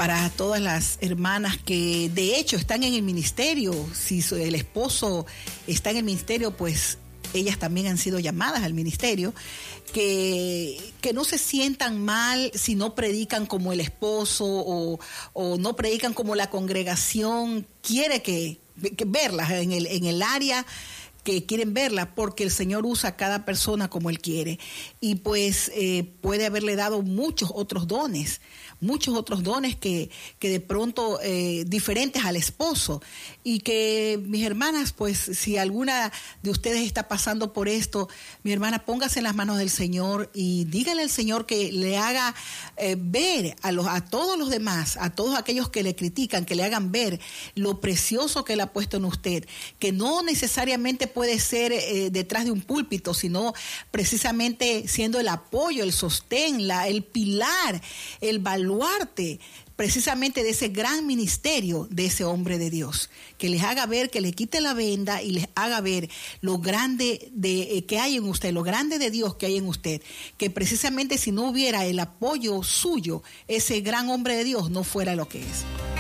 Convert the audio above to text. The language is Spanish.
para todas las hermanas que de hecho están en el ministerio. Si el esposo está en el ministerio, pues ellas también han sido llamadas al ministerio, que no se sientan mal si no predican como el esposo o no predican como la congregación quiere que verlas en el área que quieren verla, porque el Señor usa a cada persona como Él quiere. Y pues puede haberle dado muchos otros dones que de pronto diferentes al esposo. Y que mis hermanas, pues si alguna de ustedes está pasando por esto, mi hermana, póngase en las manos del Señor y dígale al Señor que le haga ver a todos los demás, a todos aquellos que le critican, que le hagan ver lo precioso que Él ha puesto en usted, que no necesariamente puede ser detrás de un púlpito, sino precisamente siendo el apoyo, el sostén, el pilar, el baluarte precisamente de ese gran ministerio de ese hombre de Dios, que les haga ver, que le quite la venda y les haga ver lo grande que hay en usted, lo grande de Dios que hay en usted, que precisamente si no hubiera el apoyo suyo, ese gran hombre de Dios no fuera lo que es.